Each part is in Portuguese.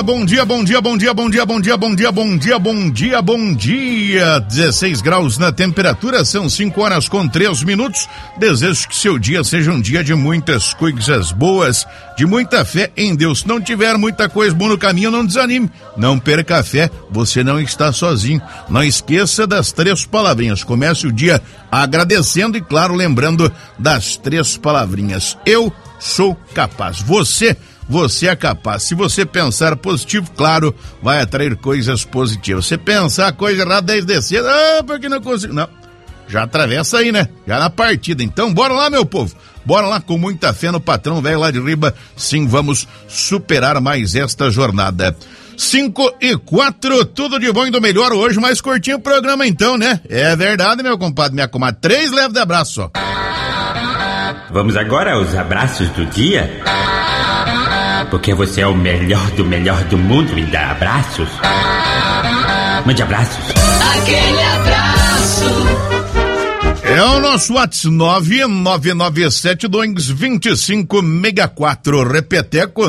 bom dia, bom dia, bom dia, bom dia, bom dia, bom dia, bom dia, bom dia, bom dia. 16 graus na temperatura, são 5:03. Desejo que seu dia seja um dia de muitas coisas boas, de muita fé em Deus. Se não tiver muita coisa boa no caminho, não desanime, não perca a fé, você não está sozinho. Não esqueça das 3 palavrinhas. Comece o dia agradecendo e, claro, lembrando das 3 palavrinhas. Eu sou capaz. Você é capaz. Se você pensar positivo, claro, vai atrair coisas positivas. Se pensar coisa errada desde cedo, porque não consigo. Não, já atravessa aí, né? Já na partida. Então, bora lá, meu povo. Bora lá com muita fé no patrão velho lá de riba. Sim, vamos superar mais esta jornada. 5:04, tudo de bom e do melhor. Hoje mais curtinho o programa então, né? É verdade, meu compadre, minha comadre. 3 leva de abraço, ó. Vamos agora aos abraços do dia. Porque você é o melhor do mundo e dá abraços. Mande abraços. Aquele abraço. É o nosso WhatsApp 999722564. Repeteco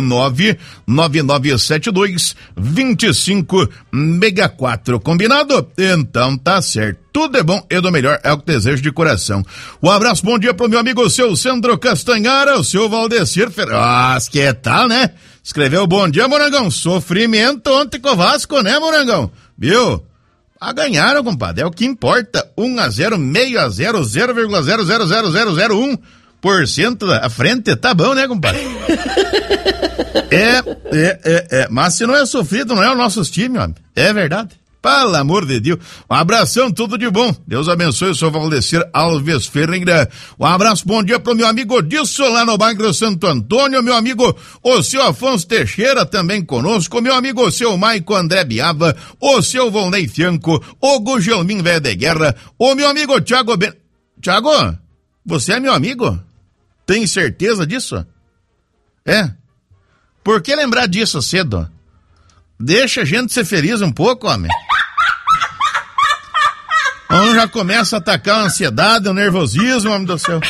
999722564. Combinado? Então tá certo. Tudo é bom e do melhor é o que desejo de coração. Um abraço, bom dia pro meu amigo seu Sandro Castanhara, o seu Valdecir Ferraz. Que tal, né? Escreveu bom dia, Morangão. Sofrimento ontem com o Vasco, né, Morangão? Viu? Ganharam, compadre, é o que importa. 1-0, meio a 0, 0,0000001% à frente, tá bom, né, compadre? Mas se não é sofrido, não é o nosso time, homem. É verdade. Pelo amor de Deus. Um abração, tudo de bom. Deus abençoe o seu Valdecir Alves Ferreira. Um abraço, bom dia pro meu amigo Dilson lá no bairro Santo Antônio, meu amigo o seu Afonso Teixeira também conosco, meu amigo o seu Maico André Biava, o seu Volney Fianco, o Gugelmin Véia de Guerra, o meu amigo Thiago Thiago, você é meu amigo? Tem certeza disso? É? Por que lembrar disso cedo? Deixa a gente ser feliz um pouco, homem. Então já começa a atacar a ansiedade, o nervosismo, homem do céu.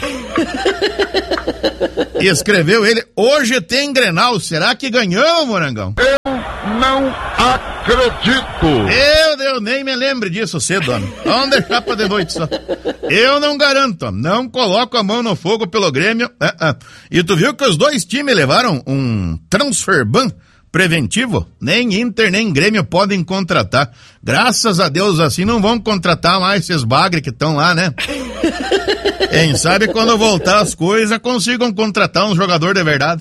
E escreveu ele, hoje tem Grenal, será que ganhamos, Morangão? Eu não acredito. Eu nem me lembro disso cedo, homem. Vamos deixar pra de noite só. Eu não garanto, homem. Não coloco a mão no fogo pelo Grêmio. E tu viu que os dois times levaram um transfer ban preventivo? Nem Inter, nem Grêmio podem contratar. Graças a Deus, assim, não vão contratar mais esses bagre que estão lá, né? Quem sabe quando voltar as coisas, consigam contratar um jogador de verdade.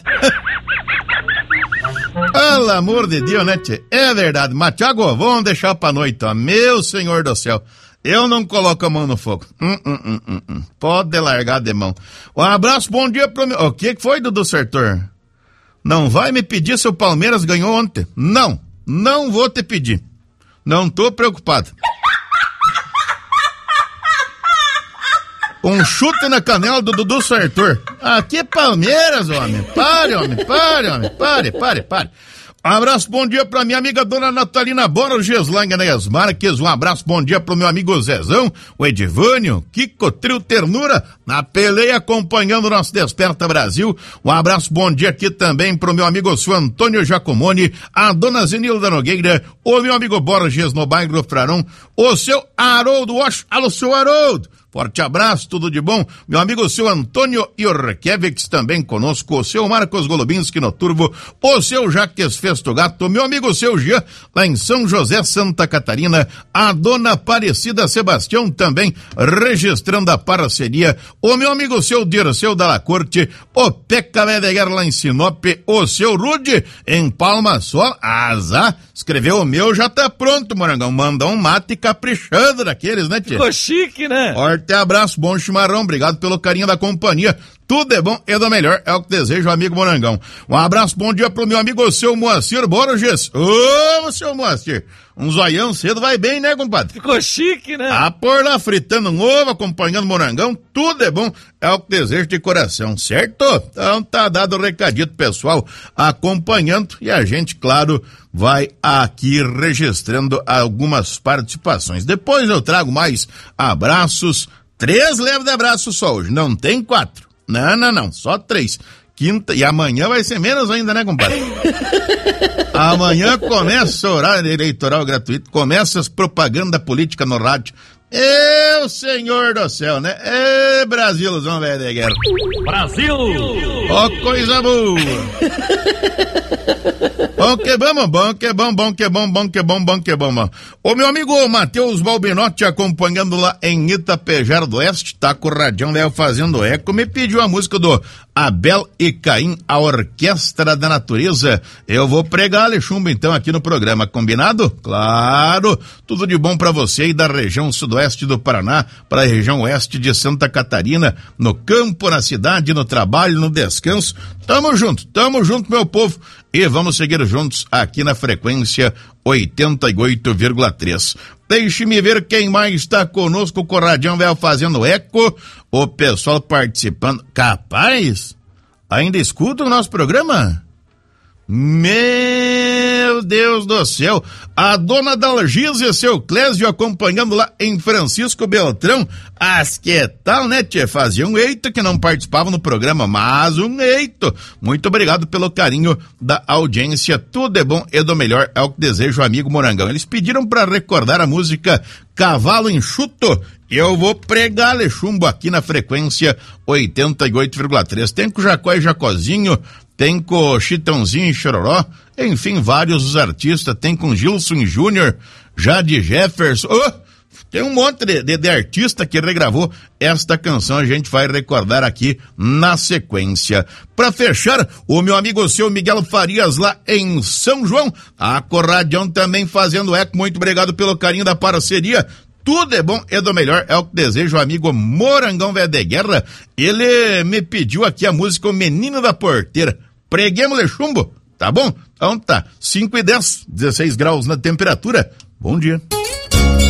Pelo amor de Deus, né, tchê? É verdade. Mas, Thiago, vamos deixar pra noite, ó. Meu Senhor do céu. Eu não coloco a mão no fogo. Pode largar de mão. Um abraço, bom dia pro meu... O que foi, Dudu Sertor? Não vai me pedir se o Palmeiras ganhou ontem. Não vou te pedir. Não tô preocupado. Um chute na canela do Dudu Sartor. Aqui é Palmeiras, homem. Pare. Um abraço, bom dia pra minha amiga Dona Natalina Borges, lá em Enéas Marques. Um abraço, bom dia pro meu amigo Zezão, o Edivânio, Kiko Trio Ternura, na peleia acompanhando o nosso Desperta Brasil. Um abraço, bom dia aqui também pro meu amigo seu Antônio Giacomoni, a Dona Zenilda Nogueira, o meu amigo Borges no bairro Frarão, o seu Haroldo Wash. Alô, seu Haroldo. Forte abraço, tudo de bom. Meu amigo, o seu Antônio Iorrekiewicz também conosco, o seu Marcos Golubinski no Turvo, o seu Jaques Festo Gato, meu amigo, o seu Jean, lá em São José, Santa Catarina, a dona Aparecida Sebastião também registrando a parceria, o meu amigo, o seu Dirceu Dalla Corte, o Peca Medeguer lá em Sinop, o seu Rude em Palma Sol, azar, escreveu o meu, já tá pronto, Morangão, manda um mate caprichando daqueles, né, tia? Ficou chique, né? Forte abraço, bom chimarrão, obrigado pelo carinho da companhia. Tudo é bom e do melhor, é o que desejo, amigo Morangão. Um abraço, bom dia pro meu amigo, o seu Moacir Borges. Ô, seu Moacir, um zoião cedo vai bem, né, compadre? Ficou chique, né? A por lá, fritando um ovo, acompanhando o Morangão, tudo é bom, é o que desejo de coração, certo? Então tá dado o recadito, pessoal, acompanhando, e a gente, claro, vai aqui registrando algumas participações. Depois eu trago mais abraços, 3 levo de abraço só hoje, não tem 4. Não, só 3. quinta, e amanhã vai ser menos ainda, né, compadre? Amanhã começa o horário eleitoral gratuito, começa as propagandas políticas no rádio. Ê, senhor do céu, né? Ê, Brasilzão, velho de guerra. Brasil! Ó, coisa boa! Bom que vamos, bom que bom, bom que bom, bom que bom, bom que bom. O meu amigo Matheus Balbinotti acompanhando lá em Itapejara do Oeste, tá com o Radião Léo fazendo eco, me pediu a música do Abel e Caim, a Orquestra da Natureza. Eu vou pregar chumbo então aqui no programa, combinado? Claro! Tudo de bom pra você aí da região sudoeste do Paraná, para a região oeste de Santa Catarina, no campo, na cidade, no trabalho, no descanso. Tamo junto, meu povo. E vamos seguir juntos aqui na frequência 88,3. Deixe-me ver quem mais está conosco com o Radião Véu fazendo eco. O pessoal participando. Capaz? Ainda escuta o nosso programa? Meu Deus do céu, a dona Dalgisa e seu Clésio acompanhando lá em Francisco Beltrão. As que tal, né, tchê? Fazia um eito que não participava no programa, mas um eito. Muito obrigado pelo carinho da audiência. Tudo é bom e do melhor, é o que desejo, amigo Morangão. Eles pediram para recordar a música Cavalo Enxuto. Eu vou pregar chumbo aqui na frequência 88,3. Tem com Jacó e Jacozinho, tem com Chitãozinho e Chororó, enfim, vários os artistas, tem com Gilson Júnior, Jade Jefferson, tem um monte de artista que regravou esta canção, a gente vai recordar aqui na sequência. Pra fechar, o meu amigo seu Miguel Farias lá em São João, a Corradião também fazendo eco, muito obrigado pelo carinho da parceria. Tudo é bom e do melhor, é o que desejo, o amigo Morangão Véio de Guerra. Ele me pediu aqui a música O Menino da Porteira. Preguemos chumbo, tá bom? Então tá, 5:10, 16 graus na temperatura. Bom dia.